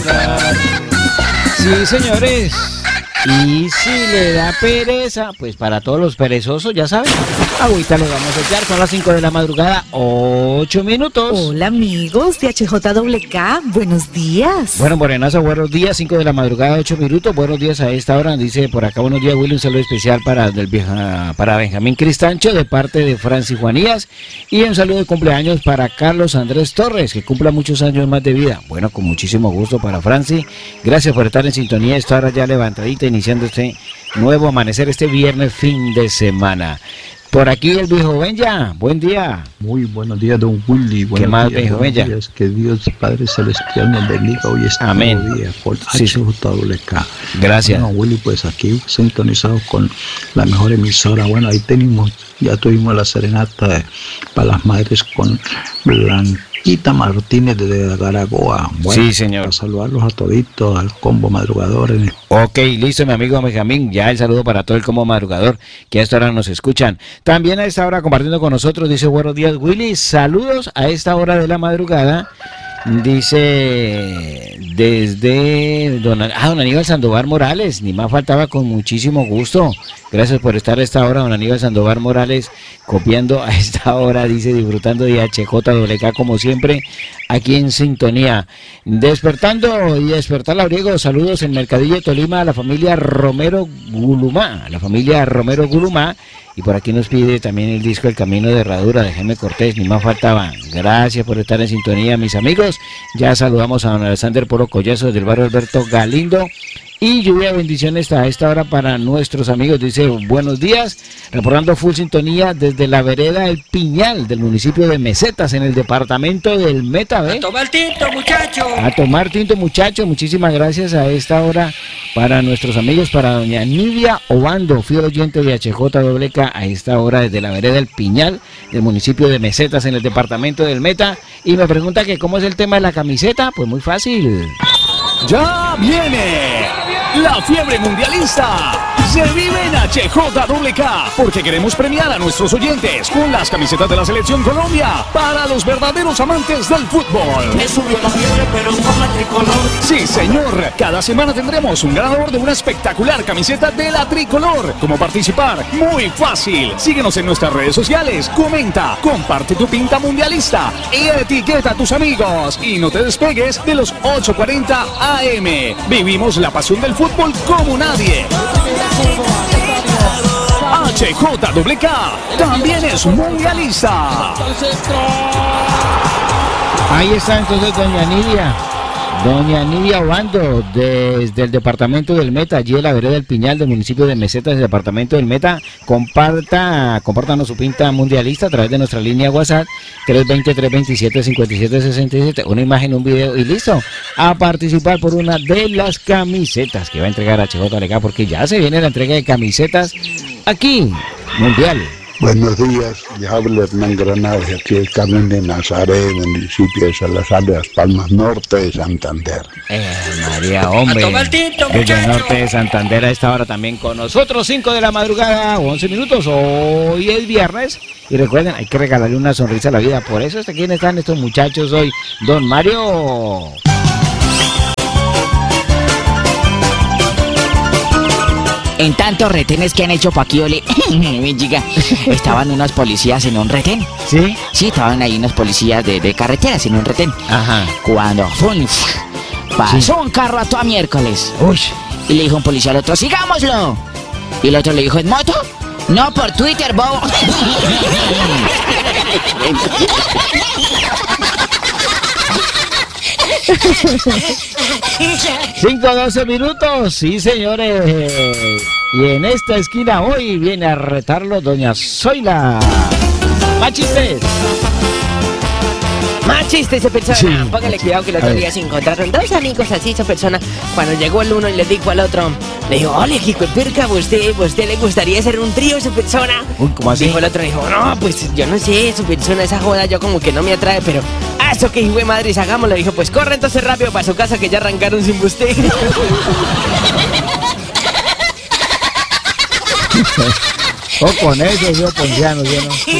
Sí, señores. Y si le da pereza, pues para todos los perezosos, ya saben, agüita le vamos a echar. Son las 5 de la madrugada, 8 minutos. Hola amigos de HJWK, buenos días. Bueno, Morenaza, buenos días, 5 de la madrugada, 8 minutos. Buenos días a esta hora. Dice por acá, buenos días, Willy, un saludo especial para Benjamín Cristancho de parte de Francis Juanías. Y un saludo de cumpleaños para Carlos Andrés Torres, que cumpla muchos años más de vida. Bueno, con muchísimo gusto para Francis. Gracias por estar en sintonía. Esta hora ya levantadita, iniciando este nuevo amanecer, este viernes, fin de semana. Por aquí el viejo Benja, buen día. Muy buenos días, don Willy. ¿Qué más, viejo Benja? Que Dios Padre Celestial nos bendiga hoy este nuevo día por HJWK. Gracias. Bueno, Willy, pues aquí sintonizados con la mejor emisora. Bueno, ahí ya tuvimos la serenata para las madres con Blanquita Martínez de Garagoa. Bueno, sí, señor. Para saludarlos a toditos, al combo madrugador. Ok, listo, mi amigo Benjamín. Ya el saludo para todo el combo madrugador que a esta hora nos escuchan. También a esta hora compartiendo con nosotros, dice buenos días, Willy. Saludos a esta hora de la madrugada. Dice desde don Aníbal Sandoval Morales, ni más faltaba, con muchísimo gusto. Gracias por estar a esta hora, don Aníbal Sandoval Morales, copiando a esta hora, dice, disfrutando de HJWK como siempre, aquí en sintonía. Despertando y despertar labriego, saludos en Mercadillo de Tolima a la familia Romero Gulumá, y por aquí nos pide también el disco El Camino de Herradura de Jaime Cortés, ni más faltaba. Gracias por estar en sintonía, mis amigos. Ya saludamos a don Alexander Poro Collazo del barrio Alberto Galindo. Y lluvia de bendiciones a esta hora para nuestros amigos. Dice, buenos días, reportando full sintonía desde la vereda El Piñal del municipio de Mesetas en el departamento del Meta. A tomar tinto, muchacho. A tomar tinto, muchacho. Muchísimas gracias a esta hora para nuestros amigos, para doña Nidia Obando, fiel oyente de HJWK a esta hora desde la vereda El Piñal del municipio de Mesetas en el departamento del Meta. Y me pregunta que cómo es el tema de la camiseta. Pues muy fácil. ¡Ya viene! La fiebre mundialista se vive en HJWK porque queremos premiar a nuestros oyentes con las camisetas de la Selección Colombia para los verdaderos amantes del fútbol. Me subió la fiebre, pero con la tricolor. Sí, señor. Cada semana tendremos un ganador de una espectacular camiseta de la tricolor. ¿Cómo participar? Muy fácil. Síguenos en nuestras redes sociales, comenta, comparte tu pinta mundialista y etiqueta a tus amigos. Y no te despegues de los 8:40 AM. Vivimos la pasión del fútbol como nadie. HJWK también es mundialista. Ahí está entonces doña Nidia Obando desde el departamento del Meta, allí en la vereda del Piñal del municipio de Mesetas, del departamento del Meta. Compártanos su pinta mundialista a través de nuestra línea WhatsApp 320-327-5767, una imagen, un video y listo, a participar por una de las camisetas que va a entregar HJWK, porque ya se viene la entrega de camisetas aquí, mundial. Buenos días, ya habla Hernán Granados, aquí el Carmen de Nazaret, municipio de Salazar de las Palmas, norte de Santander. María, hombre, desde el norte de Santander a esta hora también con nosotros, 5 de la madrugada, 11 minutos, hoy es viernes, y recuerden, hay que regalarle una sonrisa a la vida, por eso hasta aquí están estos muchachos hoy, don Mario. En tantos retenes que han hecho Paquiole, estaban unos policías en un retén. ¿Sí? Sí, estaban ahí unos policías de carreteras en un retén. Ajá. Cuando pasó un carro a toda miércoles. Uy. Y le dijo un policía al otro, sigámoslo. Y el otro le dijo, ¿en moto? No, por Twitter, bobo. 5:12 minutos, sí señores. Y en esta esquina hoy viene a retarlo doña Zoila. ¡Más chistes! Más chistes, esa persona. Sí. Póngale cuidado que el otro día se encontraron dos amigos así, esa persona. Cuando llegó el uno y le dijo al otro, le dijo, ole, hijo de perca, ¿usted le gustaría ser un trío, esa persona? Uy, ¿cómo así? Dijo el otro, dijo, no, pues yo no sé, su persona, esa joda, yo como que no me atrae, pero eso que hijo de madre, hagámoslo. Dijo, pues corre entonces rápido para su casa que ya arrancaron sin usted. O con eso, yo pondiano, yo no.